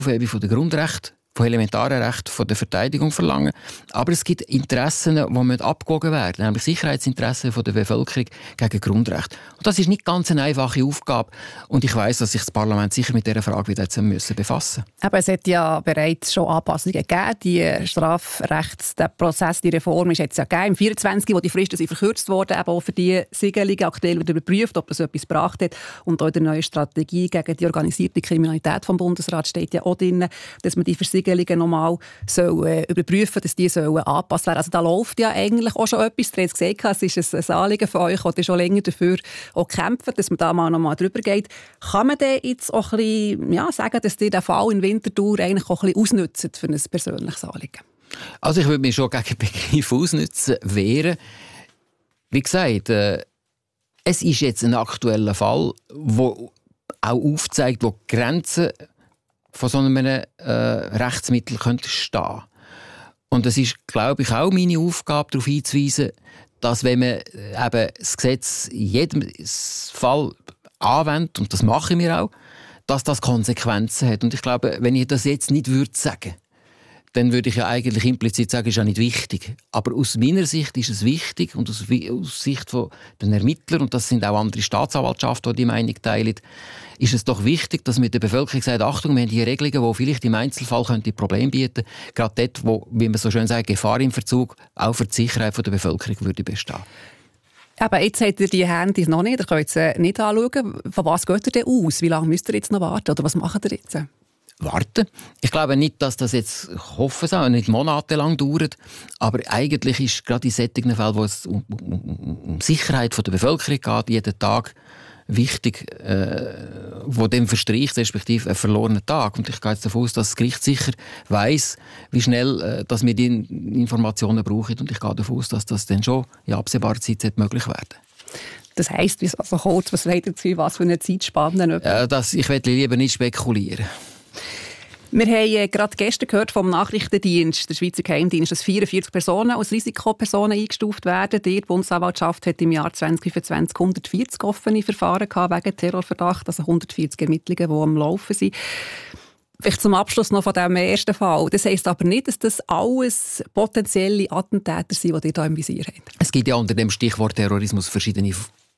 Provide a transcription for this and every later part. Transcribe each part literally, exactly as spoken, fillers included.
Aufhebung von der Grundrechte, von elementaren Rechten von der Verteidigung verlangen. Aber es gibt Interessen, die abgewogen werden, nämlich Sicherheitsinteressen von der Bevölkerung gegen Grundrechte. Und das ist nicht ganz eine einfache Aufgabe. Und ich weiss, dass sich das Parlament sicher mit dieser Frage wieder müssen befassen muss. Aber es hat ja bereits schon Anpassungen gegeben. Die Strafrechts, der Prozess, die Reform ist jetzt ja gegeben. Im vierundzwanzig, wo die Fristen sind verkürzt wurden, eben auch für die Siegelungen aktuell wieder überprüft, ob das etwas gebracht hat. Und auch in der neuen Strategie gegen die organisierte Kriminalität vom Bundesrat steht ja auch drin, dass man die Versiegelungen nochmal soll, äh, überprüfen, dass die sollen angepasst werden. Also da läuft ja eigentlich auch schon etwas. Du hast gesagt, es ist ein Anliegen von euch, oder schon länger dafür auch kämpfen, dass man da mal nochmal drüber geht. Kann man denn jetzt auch ein bisschen, ja, sagen, dass die den Fall in Winterthur eigentlich auch ein bisschen ausnutzen für ein persönliches Anliegen? Also ich würde mich schon gegen den Begriff ausnutzen wehren. Wie gesagt, äh, es ist jetzt ein aktueller Fall, der auch aufzeigt, wo die Grenzen von so einem äh, Rechtsmittel könnte stehen. Und es ist, glaube ich, auch meine Aufgabe, darauf hinzuweisen, dass wenn man eben das Gesetz in jedem Fall anwendet, und das machen wir auch, dass das Konsequenzen hat. Und ich glaube, wenn ich das jetzt nicht würde sagen, dann würde ich ja eigentlich implizit sagen, ist ja nicht wichtig. Aber aus meiner Sicht ist es wichtig und aus, aus Sicht von den Ermittlern, und das sind auch andere Staatsanwaltschaften, die die Meinung teilen, ist es doch wichtig, dass mit der Bevölkerung sagt, Achtung, wir haben hier Regelungen, die vielleicht im Einzelfall könnte Probleme bieten, gerade dort, wo, wie man so schön sagt, Gefahr im Verzug auch für die Sicherheit der Bevölkerung würde bestehen. Aber jetzt habt ihr die Handys noch nicht, ihr könnt sie nicht anschauen. Von was geht ihr denn aus? Wie lange müsst ihr jetzt noch warten? Oder was macht ihr jetzt? Warten. Ich glaube nicht, dass das jetzt, ich hoffe es auch, nicht monatelang dauert. Aber eigentlich ist gerade in solchen Fällen, wo es um, um, um die Sicherheit der Bevölkerung geht, jeden Tag wichtig, äh, wo dem verstreicht, respektive ein verlorener Tag. Und ich gehe jetzt davon aus, dass das Gericht sicher weiss, wie schnell äh, dass wir die Informationen brauchen. Und ich gehe davon aus, dass das dann schon in absehbarer Zeit möglich werden sollte. Das heisst, also kurz, was redet Sie, was für eine Zeitspanne? Ja, das, ich will lieber nicht spekulieren. Wir haben äh, gerade gestern gehört vom Nachrichtendienst, der Schweizer Geheimdienst, dass vierundvierzig Personen als Risikopersonen eingestuft werden. Die Bundesanwaltschaft hat im Jahr zwanzig fünfundzwanzig hundertvierzig offene Verfahren gehabt wegen Terrorverdacht, also hundertvierzig Ermittlungen, die am Laufen sind. Vielleicht zum Abschluss noch von diesem ersten Fall. Das heisst aber nicht, dass das alles potenzielle Attentäter sind, die ihr hier im Visier habt. Es gibt ja unter dem Stichwort Terrorismus verschiedene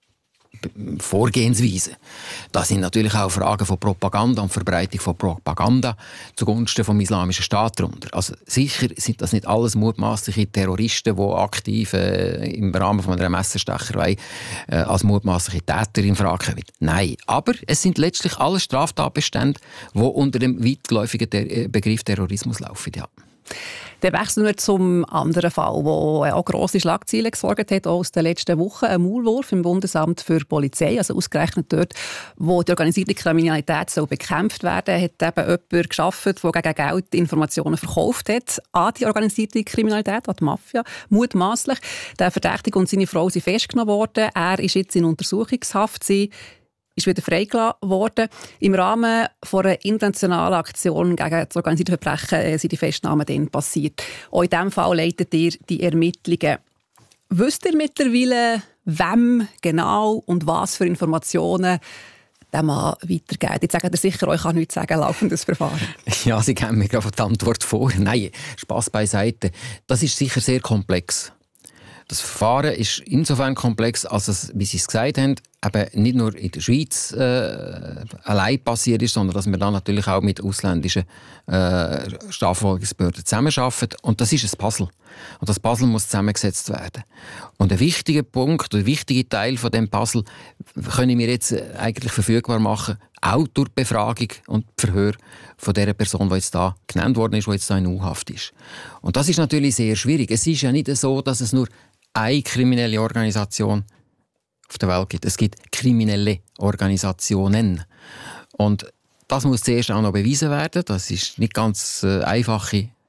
Vorgehensweise. Das sind natürlich auch Fragen von Propaganda und Verbreitung von Propaganda zugunsten vom Islamischen Staat darunter. Also sicher sind das nicht alles mutmaßliche Terroristen, die aktiv äh, im Rahmen von einer Messerstecherei äh, als mutmaßliche Täter in Frage kommen. Nein, aber es sind letztlich alle Straftatbestände, die unter dem weitläufigen Ter- Begriff Terrorismus laufen. Ja. Dann wechseln wir zum anderen Fall, der auch grosse Schlagzeilen gesorgt hat, auch aus den letzten Wochen. Ein Maulwurf im Bundesamt für Polizei, also ausgerechnet dort, wo die organisierte Kriminalität soll bekämpft werden, hat eben jemand gearbeitet, der gegen Geld Informationen verkauft hat an die organisierte Kriminalität, an die Mafia, mutmaßlich. Der Verdächtige und seine Frau sind festgenommen worden. Er ist jetzt in Untersuchungshaft. Sie ist wieder freigelassen worden. Im Rahmen von einer internationalen Aktion gegen das organisierte Verbrechen sind die Festnahmen dann passiert. Auch in diesem Fall leitet ihr die Ermittlungen. Wisst ihr mittlerweile, wem genau und was für Informationen der Mann weitergeht? Jetzt sagt ihr sicher, euch kann nichts sagen, laufendes Verfahren. Ja, Sie geben mir gerade die Antwort vor. Nein, Spass beiseite. Das ist sicher sehr komplex. Das Verfahren ist insofern komplex, als es, wie Sie es gesagt haben, eben nicht nur in der Schweiz äh, allein passiert ist, sondern dass wir dann natürlich auch mit ausländischen äh, Strafverfolgungsbehörden zusammenarbeiten. Und das ist ein Puzzle. Und das Puzzle muss zusammengesetzt werden. Und ein wichtiger Punkt, ein wichtiger Teil von dem Puzzle können wir jetzt eigentlich verfügbar machen, auch durch die Befragung und die Verhör von der Person, die jetzt da genannt worden ist, die jetzt da in U-Haft ist. Und das ist natürlich sehr schwierig. Es ist ja nicht so, dass es nur eine kriminelle Organisation auf der Welt gibt. Es gibt kriminelle Organisationen. Und das muss zuerst auch noch bewiesen werden. Das ist nicht ganz äh, einfache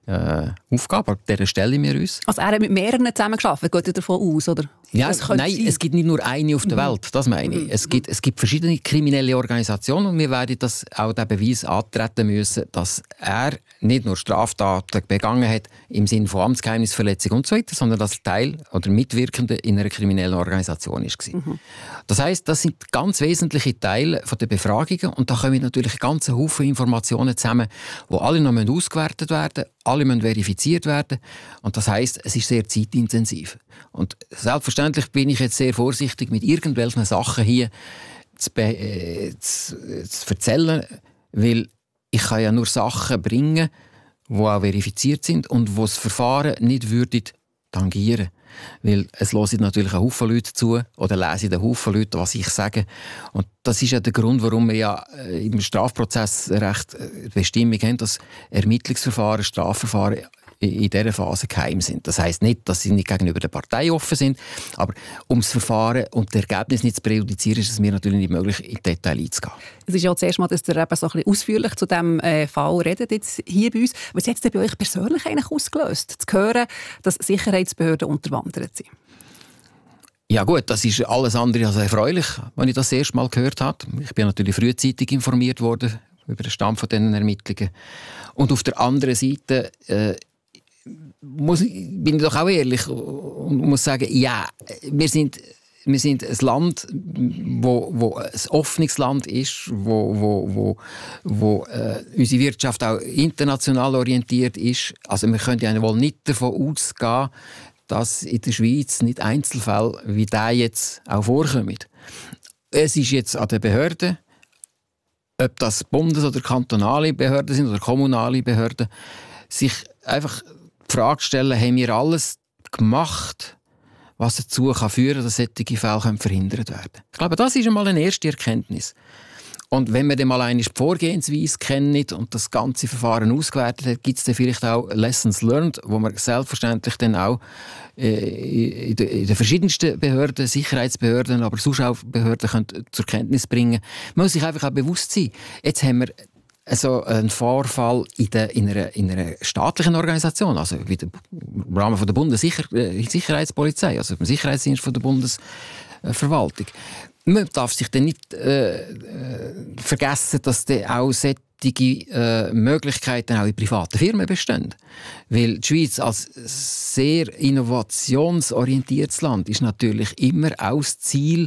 äh, Aufgabe, aber der stellen wir uns. Also er hat mit mehreren zusammengearbeitet, geht ihr davon aus, oder? Ja, nein, sein. Es gibt nicht nur eine auf der mhm. Welt, das meine ich. Mhm. Es gibt, es gibt verschiedene kriminelle Organisationen und wir werden das auch den Beweis antreten müssen, dass er nicht nur Straftaten begangen hat im Sinne von Amtsgeheimnisverletzung und so weiter, sondern dass er Teil oder Mitwirkende in einer kriminellen Organisation war. Mhm. Das heisst, das sind ganz wesentliche Teile der Befragungen und da kommen natürlich einen ganzen Haufen Informationen zusammen, die alle noch ausgewertet werden, alle müssen verifiziert werden und das heisst, es ist sehr zeitintensiv. Und selbstverständlich bin ich jetzt sehr vorsichtig mit irgendwelchen Sachen hier zu, äh, zu, zu erzählen, weil ich kann ja nur Sachen bringen, die auch verifiziert sind und wo das Verfahren nicht würde tangieren. Weil es hören natürlich ein Haufen Leute zu oder lesen ein Haufen Leute, was ich sage. Und das ist ja der Grund, warum wir ja im Strafprozessrecht die Bestimmung haben, dass Ermittlungsverfahren, Strafverfahren in dieser Phase geheim sind. Das heisst nicht, dass sie nicht gegenüber der Partei offen sind, aber um das Verfahren und das Ergebnis nicht zu präjudizieren, ist es mir natürlich nicht möglich, in Detail einzugehen. Es ist ja das erste Mal, dass ihr eben so ein bisschen ausführlich zu diesem äh, Fall redet jetzt hier bei uns. Was hat es denn bei euch persönlich eigentlich ausgelöst, zu hören, dass Sicherheitsbehörden unterwandert sind? Ja gut, das ist alles andere als erfreulich, wenn ich das, das erste Mal gehört habe. Ich bin natürlich frühzeitig informiert worden über den Stand von diesen Ermittlungen. Und auf der anderen Seite äh, muss, bin ich doch auch ehrlich und muss sagen, ja, wir sind, wir sind ein Land, wo, wo ein offenes Land ist, wo, wo, wo, wo äh, unsere Wirtschaft auch international orientiert ist. Also wir können ja wohl nicht davon ausgehen, dass in der Schweiz nicht Einzelfälle wie der jetzt auch vorkommen. Es ist jetzt an den Behörden, ob das Bundes- oder kantonale Behörden sind oder kommunale Behörden, sich einfach die Frage stellen, haben wir alles gemacht, was dazu kann führen kann, dass solche Fälle verhindert werden können. Ich glaube, das ist einmal eine erste Erkenntnis. Und wenn man dann mal eine Vorgehensweise kennt und das ganze Verfahren ausgewertet hat, gibt es dann vielleicht auch Lessons learned, wo man selbstverständlich dann auch äh, in, den, in den verschiedensten Behörden, Sicherheitsbehörden, aber sonst auch Behörden können zur Kenntnis bringen. Man muss sich einfach auch bewusst sein, jetzt haben wir also ein Vorfall in, der, in, einer, in einer staatlichen Organisation, also wie der, im Rahmen von der Bundessicherheitspolizei, also im Sicherheitsdienst von der Bundesverwaltung. Man darf sich dann nicht äh, vergessen, dass dann auch solche äh, Möglichkeiten auch in privaten Firmen bestehen. Weil die Schweiz als sehr innovationsorientiertes Land ist natürlich immer auch das Ziel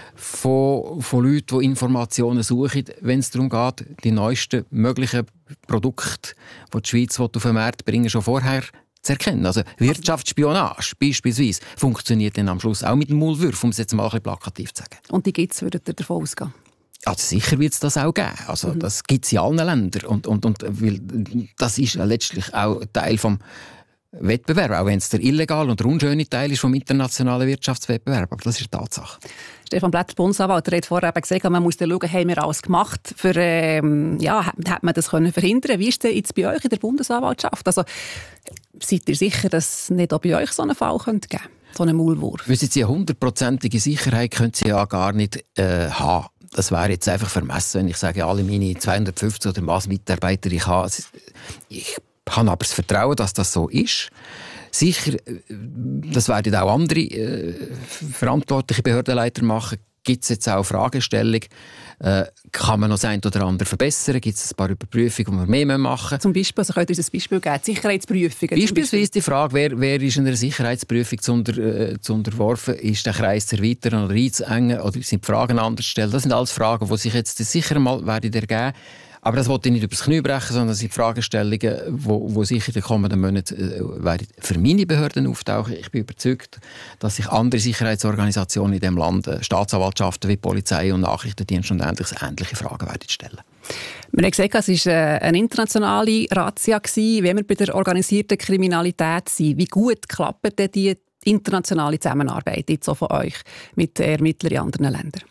von, von Leuten, die Informationen suchen, wenn es darum geht, die neuesten möglichen Produkte, die die Schweiz auf den Markt bringen, schon vorher zu erkennen. Also Wirtschaftsspionage beispielsweise funktioniert dann am Schluss auch mit dem Maulwurf, um es jetzt mal ein bisschen plakativ zu sagen. Und die gibt es, würdet ihr davon ausgehen? Also sicher wird es das auch geben. Also mhm. Das gibt es in allen Ländern. Und, und, und weil das ist ja letztlich auch Teil vom Wettbewerb, auch wenn es der illegale und der unschöne Teil ist vom internationalen Wirtschaftswettbewerb. Aber das ist eine Tatsache. Stefan Blättler, Bundesanwalt, hat vorher eben gesagt, man muss dann schauen, haben wir alles gemacht, für, ähm, ja, hat man das können verhindern? Wie ist es denn jetzt bei euch in der Bundesanwaltschaft? Also, seid ihr sicher, dass es nicht auch bei euch so einen Fall geben könnte? So einen Maulwurf? Wissen Sie, eine hundertprozentige Sicherheit können Sie ja gar nicht äh, haben. Das wäre jetzt einfach vermessen, wenn ich sage, alle meine zweihundertfünfzig oder was Mitarbeiter ich habe. Ich habe aber das Vertrauen, dass das so ist. Sicher, das werden auch andere äh, verantwortliche Behördenleiter machen. Gibt es jetzt auch Fragestellungen? Äh, kann man noch das eine oder andere verbessern? Gibt es ein paar Überprüfungen, die wir mehr machen müssen? Zum Beispiel, also könnt ihr uns ein Beispiel geben, Sicherheitsprüfungen? Beispielsweise die Frage, wer, wer ist in einer Sicherheitsprüfung zu, unter, äh, zu unterworfen? Ist der Kreis zu erweitern oder einzuengen? Oder sind die Fragen anders zu stellen? Das sind alles Fragen, die sich jetzt sicher mal werden ergeben. Aber das wollte ich nicht übers Knie brechen, sondern das sind Fragestellungen, die sicher in den kommenden Monaten äh, für meine Behörden auftauchen. Ich bin überzeugt, dass sich andere Sicherheitsorganisationen in diesem Land, äh, Staatsanwaltschaften wie Polizei und Nachrichtendienste und Ähnliches, ähnliche Fragen werden stellen. Wir haben gesagt, es war äh, eine internationale Razzia. Wenn wir bei der organisierten Kriminalität sind, wie gut klappt denn die internationale Zusammenarbeit jetzt so von euch mit Ermittlern in anderen Ländern?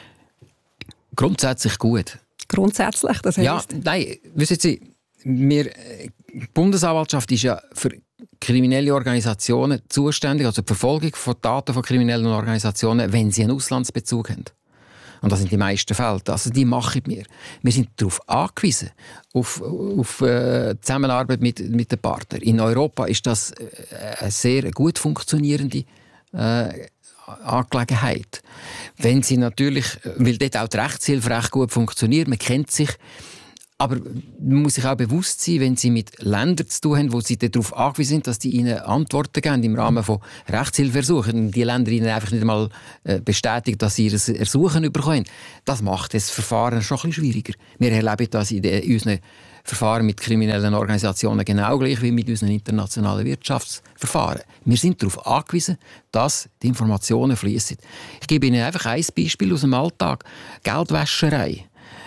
Grundsätzlich gut. Grundsätzlich, das heisst? Ja, nein, wissen Sie, wir, die Bundesanwaltschaft ist ja für kriminelle Organisationen zuständig, also die Verfolgung von Daten von kriminellen Organisationen, wenn sie einen Auslandsbezug haben. Und das sind die meisten Fälle. Also die machen wir. Wir sind darauf angewiesen, auf, auf äh, Zusammenarbeit mit, mit den Partnern. In Europa ist das äh, eine sehr gut funktionierende äh, Angelegenheit. Wenn sie natürlich, weil dort auch die Rechtshilfe recht gut funktioniert, man kennt sich, aber man muss sich auch bewusst sein, wenn sie mit Ländern zu tun haben, wo sie darauf angewiesen sind, dass die ihnen Antworten geben im Rahmen von Rechtshilfeersuchen und die Länder ihnen einfach nicht einmal bestätigen, dass sie ihr Ersuchen bekommen. Das macht das Verfahren schon ein bisschen schwieriger. Wir erleben das in unseren Verfahren mit kriminellen Organisationen genau gleich wie mit unseren internationalen Wirtschaftsverfahren. Wir sind darauf angewiesen, dass die Informationen fließen. Ich gebe Ihnen einfach ein Beispiel aus dem Alltag. Geldwäscherei.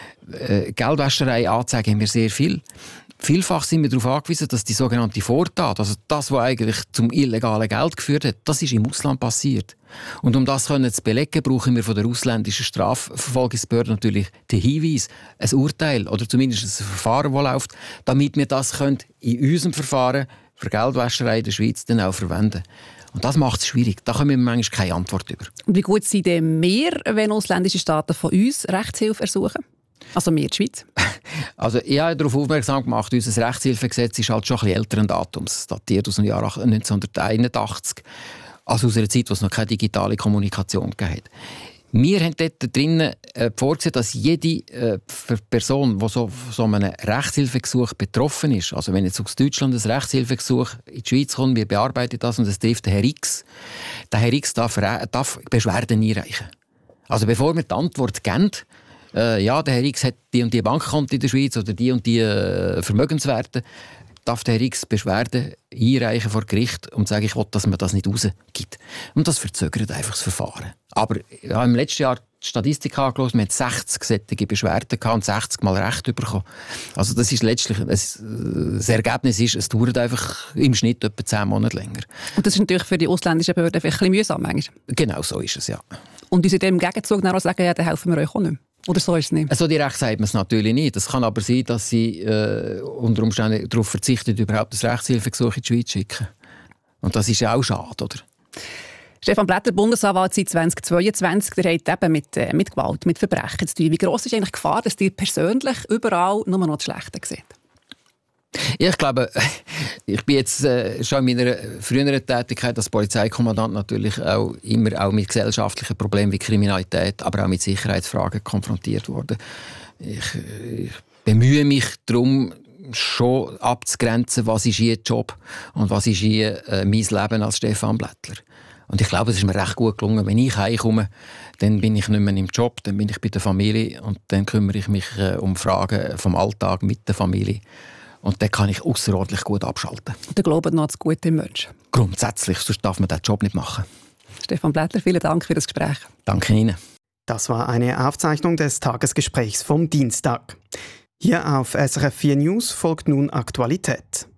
Äh, Geldwäscherei anzeigen haben wir sehr viel. Vielfach sind wir darauf angewiesen, dass die sogenannte Vortat, also das, was eigentlich zum illegalen Geld geführt hat, das ist im Ausland passiert. Und um das können zu belegen, brauchen wir von der ausländischen Strafverfolgungsbehörde natürlich den Hinweis, ein Urteil oder zumindest ein Verfahren, das läuft, damit wir das können in unserem Verfahren für Geldwäscherei in der Schweiz dann auch verwenden. Und das macht es schwierig. Da kommen wir manchmal keine Antwort über. Und wie gut sind denn wir, wenn ausländische Staaten von uns Rechtshilfe ersuchen? Also wir in der Schweiz? Also ich habe darauf aufmerksam gemacht, unser Rechtshilfegesetz ist halt schon ein bisschen älteren Datums. Es datiert aus dem Jahr neunzehnhunderteinundachtzig. Also aus einer Zeit, wo es noch keine digitale Kommunikation gegeben hat. Wir haben dort drinnen äh, vorgesehen, dass jede äh, Person, die so von so einem Rechtshilfegesuch betroffen ist, also wenn jetzt aus Deutschland ein Rechtshilfegesuch in die Schweiz kommt, wir bearbeiten das und es trifft den Herr X, der Herr X darf, darf Beschwerden einreichen. Also bevor wir die Antwort geben, äh, ja, der Herr X hat die und die Bankkonto in der Schweiz oder die und die äh, Vermögenswerte, darf der Herr X Beschwerden einreichen vor Gericht und sagen, ich will, dass man das nicht rausgibt. Und das verzögert einfach das Verfahren. Aber ich habe im letzten Jahr die Statistik angeschaut, wir hatten sechzig solche Beschwerden und sechzig Mal Recht bekommen. Also das ist letztlich, das Ergebnis ist, es dauert einfach im Schnitt etwa zehn Monate länger. Und das ist natürlich für die ausländischen Behörden vielleicht ein bisschen mühsam manchmal. Genau so ist es, ja. Und die sind im Gegenzug dann auch sagen, ja, dann helfen wir euch auch nicht mehr. Oder so ist es nicht? Also direkt sagt man es natürlich nicht. Es kann aber sein, dass sie äh, unter Umständen darauf verzichten, überhaupt das Rechtshilfegesuch in die Schweiz zu schicken. Und das ist ja auch schade, oder? Stefan Blätter, Bundesanwalt seit zweitausendzweiundzwanzig, der hat eben mit, äh, mit Gewalt, mit Verbrechen zu tun. Wie gross ist eigentlich die Gefahr, dass ihr persönlich überall nur noch das Schlechte seht? Ich glaube, ich bin jetzt äh, schon in meiner früheren Tätigkeit als Polizeikommandant natürlich auch immer auch mit gesellschaftlichen Problemen wie Kriminalität, aber auch mit Sicherheitsfragen konfrontiert worden. Ich, ich bemühe mich darum, schon abzugrenzen, was ist Ihr Job und was ist Ihr äh, mein Leben als Stefan Blättler. Und ich glaube, es ist mir recht gut gelungen. Wenn ich heimkomme, dann bin ich nicht mehr im Job, dann bin ich bei der Familie und dann kümmere ich mich äh, um Fragen vom Alltag mit der Familie. Und dann kann ich ausserordentlich gut abschalten. Und ihr glaubt noch an das Gute im Menschen? Grundsätzlich, sonst darf man diesen Job nicht machen. Stefan Blättler, vielen Dank für das Gespräch. Danke Ihnen. Das war eine Aufzeichnung des Tagesgesprächs vom Dienstag. Hier auf S R F vier News folgt nun Aktualität.